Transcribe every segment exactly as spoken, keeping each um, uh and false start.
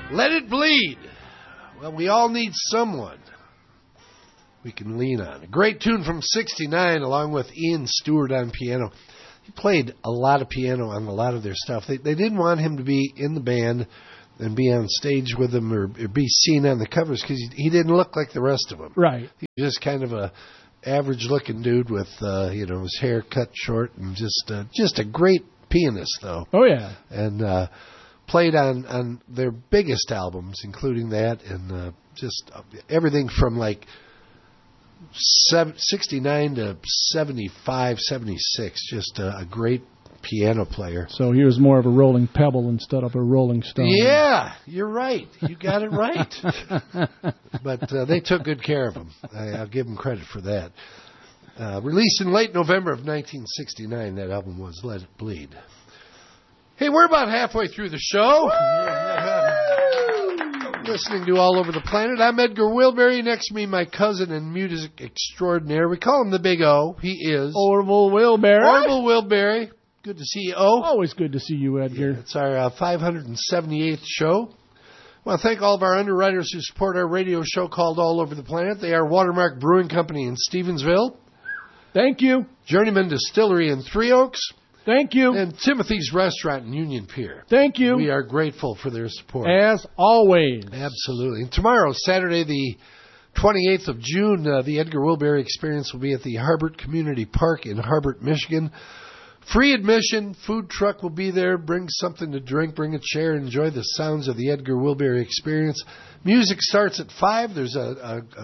Let It Bleed. Well, we all need someone we can lean on. A great tune from sixty-nine, along with Ian Stewart on piano. He played a lot of piano on a lot of their stuff. They, they didn't want him to be in the band and be on stage with them or, or be seen on the covers because he, he didn't look like the rest of them. Right. He was just kind of a average-looking dude with, uh, you know, his hair cut short and just uh, just a great pianist, though. Oh, yeah. And uh, played on, on their biggest albums, including that, and uh, just everything from, like, sixty-nine to seventy-five, seventy-six. Just a, a great piano player. So he was more of a rolling pebble instead of a rolling stone. Yeah, you're right. You got it right. But uh, they took good care of him. I, I'll give them credit for that. Uh, released in late November of nineteen sixty-nine, that album was Let It Bleed. Hey, we're about halfway through the show. Listening to All Over the Planet. I'm Edgar Wilbury. Next to me, my cousin and music extraordinaire. We call him the Big O. He is Orville Wilbury. Orville Wilbury. Good to see you, O. Always good to see you, Edgar. Yeah, it's our uh, five hundred seventy-eighth show. I want to thank all of our underwriters who support our radio show called All Over the Planet. They are Watermark Brewing Company in Stevensville. Thank you. Journeyman Distillery in Three Oaks. Thank you. And Timothy's Restaurant in Union Pier. Thank you. We are grateful for their support. As always. Absolutely. And tomorrow, Saturday, the twenty-eighth of June, uh, the Edgar Wilbury Experience will be at the Harbert Community Park in Harbert, Michigan. Free admission. Food truck will be there. Bring something to drink. Bring a chair. Enjoy the sounds of the Edgar Wilbury Experience. Music starts at five. There's a, a,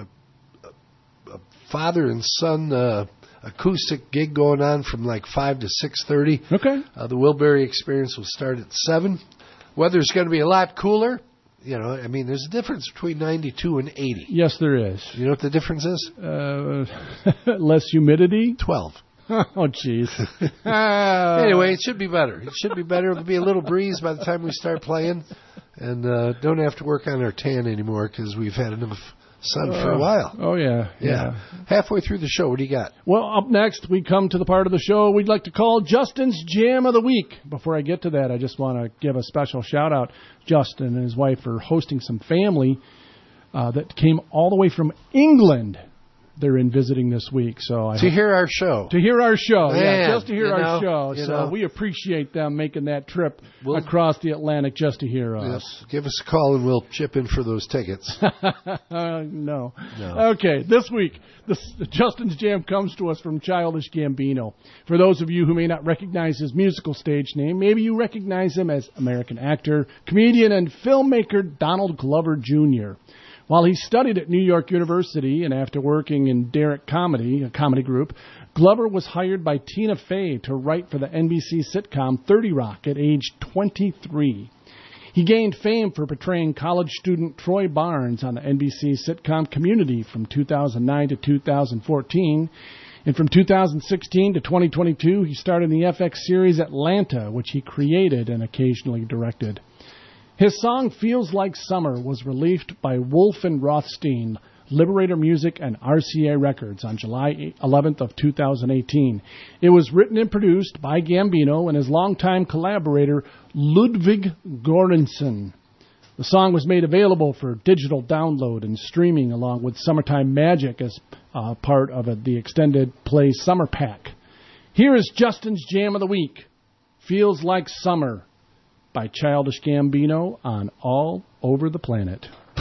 a, a father and son uh acoustic gig going on from like five to six thirty. Okay. Uh, the Wilbury Experience will start at seven. Weather's going to be a lot cooler. You know, I mean, there's a difference between ninety-two and eighty. Yes, there is. You know what the difference is? Uh, less humidity? twelve. Oh, jeez. Anyway, it should be better. It should be better. It'll be a little breeze by the time we start playing. And uh, don't have to work on our tan anymore because we've had enough sun for a while. Oh, yeah, yeah. Yeah. Halfway through the show, what do you got? Well, up next, we come to the part of the show we'd like to call Justin's Jam of the Week. Before I get to that, I just want to give a special shout-out. Justin and his wife are hosting some family uh, that came all the way from England. They're in visiting this week. So I To hear our show. To hear our show, Man, yeah, just to hear you our know, show. you So know. we appreciate them making that trip We'll- across the Atlantic just to hear us. Yes. Give us a call and we'll chip in for those tickets. uh, no. No. Okay, this week, this, Justin's Jam comes to us from Childish Gambino. For those of you who may not recognize his musical stage name, maybe you recognize him as American actor, comedian, and filmmaker Donald Glover Junior While he studied at New York University and after working in Derrick Comedy, a comedy group, Glover was hired by Tina Fey to write for the N B C sitcom thirty Rock at age twenty-three. He gained fame for portraying college student Troy Barnes on the N B C sitcom Community from two thousand nine to two thousand fourteen. And from two thousand sixteen to twenty twenty-two, he starred in the F X series Atlanta, which he created and occasionally directed. His song Feels Like Summer was released by Wolf and Rothstein, Liberator Music, and R C A Records on July eleventh of two thousand eighteen. It was written and produced by Gambino and his longtime collaborator Ludwig Göransson. The song was made available for digital download and streaming along with Summertime Magic as uh, part of a, the extended play Summer Pack. Here is Justin's Jam of the Week, Feels Like Summer, by Childish Gambino on All Over the Planet.